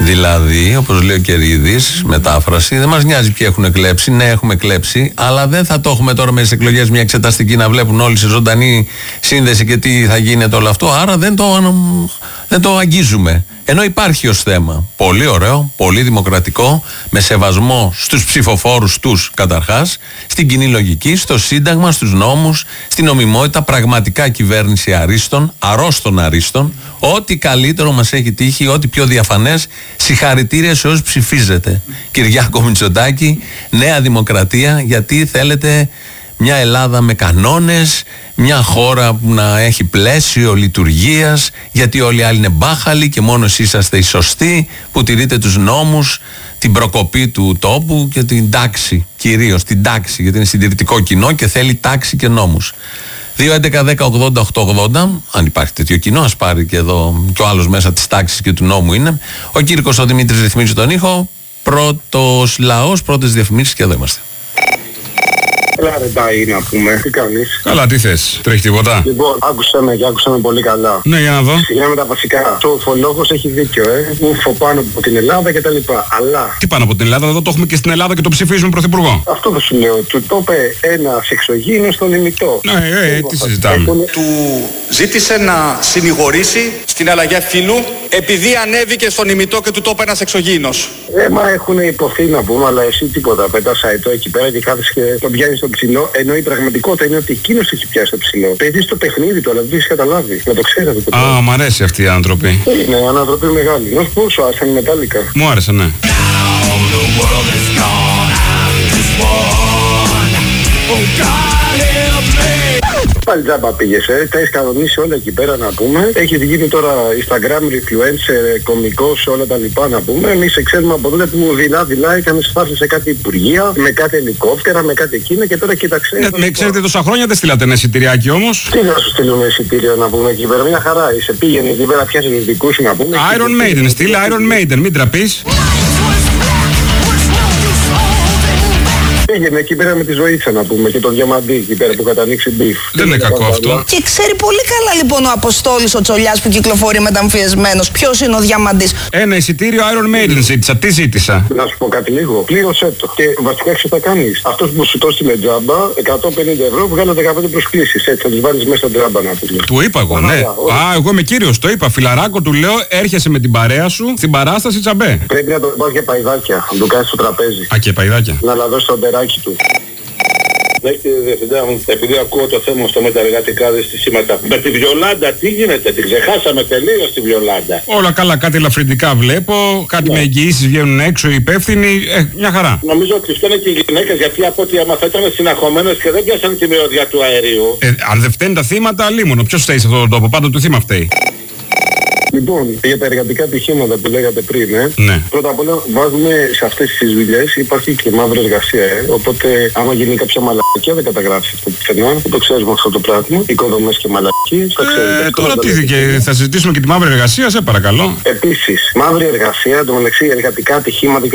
Δηλαδή, όπως λέει ο Κερίδης, μετάφραση, δεν μας νοιάζει ποιοι έχουν κλέψει. Ναι, έχουμε κλέψει, αλλά δεν θα το έχουμε τώρα με τις εκλογές μια εξεταστική να βλέπουν όλοι σε ζωντανή σύνδεση και τι θα γίνεται όλο αυτό. Άρα δεν το αγγίζουμε. Ενώ υπάρχει ως θέμα. Πολύ ωραίο, πολύ δημοκρατικό, με σεβασμό στους ψηφοφόρους τους καταρχάς, στην κοινή λογική, στο Σύνταγμα, στους νόμους, στην νομιμότητα, πραγματικά κυβέρνηση αρίστων, αρρώστων αρίστων, ό,τι καλύτερο μας έχει τύχει, ό,τι πιο διαφανές. Συγχαρητήρια σε όσους ψηφίζετε. Κυριάκο Μητσοτάκη, Νέα Δημοκρατία, γιατί θέλετε μια Ελλάδα με κανόνες, μια χώρα που να έχει πλαίσιο λειτουργίας, γιατί όλοι οι άλλοι είναι μπάχαλοι και μόνο εσείς είσαστε οι σωστοί που τηρείτε τους νόμους, την προκοπή του τόπου και την τάξη, κυρίως την τάξη, γιατί είναι συντηρητικό κοινό και θέλει τάξη και νόμους. 2.11.10.80.880, αν υπάρχει τέτοιο κοινό, ας πάρει και εδώ κι ο άλλος μέσα της τάξης και του νόμου είναι. Ο Κύρκος ο Δημήτρης ρυθμίζει τον ήχο, πρώτος λαός, πρώτες διαφημίσεις και εδώ είμαστε. Έλα ρε Τάι, να πούμε, τι κάνεις? Καλά, τι θες, τρέχει τίποτα? Λοιπόν, άκουσα με πολύ καλά. Ναι, για να δω. Ξεκινάμε τα βασικά. Ο ουφολόγος έχει δίκιο, Ουφο πάνω από την Ελλάδα κτλ. Αλλά. Τι πάνω από την Ελλάδα, εδώ το έχουμε και στην Ελλάδα και το ψηφίζουμε πρωθυπουργό. Αυτό δεν σου λέω. Του το είπε ένας εξωγήινος στον ημιτό. Ναι, τι συζητάμε. Του ζήτησε να συνηγορήσει στην αλλαγή φύλου επειδή ανέβηκε στον ημιτό και του το είπε ένας εξωγήινος. Μα έχουν υποθεί να πούμε, αλλά εσύ τίποτα. Πετάς αετό εκεί πέρα και κάθεσαι και τον πιάνεις στο ψηλό, ενώ η πραγματικότητα είναι ότι εκείνος έχει πιάσει το ψηλό. Παίζει το παιχνίδι του, αλλά δεν το έχει καταλάβει. Να το ξέρετε. Μ' αρέσει αυτή η ανθρωπή. Είναι ανθρωπή μεγάλη. Να σου πω, σου άρεσαν οι Μετάλλικα? Μου άρεσε, ναι. Πάλι τζάμπα πήγες, τα έχεις κανονίσει όλα εκεί πέρα να πούμε. Έχεις γίνει τώρα Instagram influencer, κωμικός, όλα τα λοιπά να πούμε. Εμείς σε ξέρουμε από τότε που δειλά είχαμε σπάσει σε κάτι υπουργεία, με κάτι ελικόπτερα, με κάτι εκείνα και τώρα κοίταξε. Ναι, ξέρετε τόσα χρόνια δεν στείλατε ένα εισιτηριάκι όμως. Τι να σου στείλουμε εισιτήριο να πούμε εκεί πέρα, μια χαρά είσαι. Πήγαινε εκεί πέρα, πιάσε τους δικούς σου να πούμε. Iron Maiden, στείλε Iron Maiden, μην τραπείς. Πήγαινε εκεί πέρα με τη ζωήτσα να πούμε και το διαμαντί εκεί πέρα που κατανοίξει μπιφ. Δεν είναι κακό αυτό. Και ξέρει πολύ καλά λοιπόν ο Αποστόλης ο Τσολιάς που κυκλοφορεί μεταμφιεσμένος ποιος είναι ο διαμαντής. Ένα εισιτήριο Iron Maiden ζήτησα. Τι ζήτησα? Να σου πω κάτι λίγο. Πλήρωσέ το. Και βασικά έξω θα κάνεις. Αυτός που σου το έστειλε τζάμπα, 150 ευρώ, βγάλε 15 προσκλήσεις. Έτσι θα τις βάλεις μέσα στα τζάμπα να πούμε. Του είπα εγώ, ναι. Εγώ είμαι κύριος, το είπα. Φιλαράκο, του λέω, έρχεσαι με την παρέα σου στην παράσταση τσαμπέ. Πρέπει να το πας για παϊδάκια. Να το κάνεις στο τραπέζι. Και παϊδάκια. Να λαδώσει το ντεράκι του. Ναι, κύριε Διευθυντά μου, επειδή ακούω το θέμα στο μεταεργατικά δυστυχήματα. Με τη Βιολάντα τι γίνεται, την ξεχάσαμε τελείως τη Βιολάντα. Όλα καλά, κάτι ελαφρυντικά βλέπω, κάτι με εγγυήσεις βγαίνουν έξω οι υπεύθυνοι, μια χαρά. Νομίζω ότι φταίνε και οι γυναίκες, γιατί από ό,τι άμα θα ήταν συναχωμένες και δεν πιάσανε τη μυρωδιά του αερίου. Αν δεν φταίνουν τα θύματα, αλίμονο. Ποιος φταίει σε αυτόν τον τόπο, πάντα το θύμα φταίει. Λοιπόν, για τα εργατικά ατυχήματα που λέγατε πριν, ναι. Πρώτα απ' όλα βάζουμε σε αυτές τις δουλειές υπάρχει και μαύρη εργασία, Οπότε, άμα γίνει κάποια μαλακία, δεν καταγράφει αυτό πουθενά. Το ξέρουμε αυτό το πράγμα. Οικοδομές και μαλακίες. Τώρα τι, και θα συζητήσουμε και τη μαύρη εργασία, σε παρακαλώ. Επίσης, μαύρη εργασία, το μεταξύ εργατικά ατυχήματα